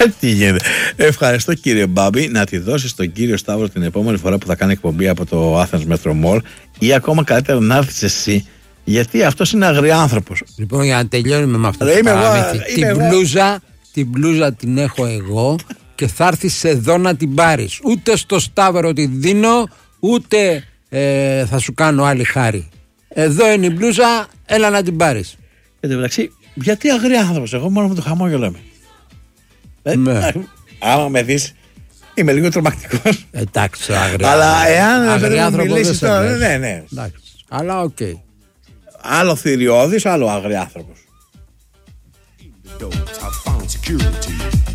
Τι γίνεται. Ευχαριστώ κύριε Μπάμπη. Να τη δώσεις στον κύριο Σταύρο την επόμενη φορά που θα κάνει εκπομπή από το Athens Metro Mall, ή ακόμα καλύτερα να έρθεις εσύ, γιατί αυτός είναι αγριάνθρωπος. Λοιπόν, για να τελειώνουμε με αυτό το παραμύθι, την μπλούζα την έχω εγώ και θα έρθεις εδώ να την πάρεις. Ούτε στο Σταύρο τη δίνω, ούτε θα σου κάνω άλλη χάρη. Εδώ είναι η μπλούζα, έλα να την πάρεις. Εν τω μεταξύ, γιατί αγριάνθρωπος, εγώ μόνο με το χαμόγελο είμαι. Άμα με δεις, είμαι λίγο τρομακτικός. Εντάξει, αγριάνθρωπος. Αλλά εάν δεν μου μιλήσεις τώρα, ναι. Αλλά οκ. Άλλο θηριώδης, άλλο αγριάνθρωπος.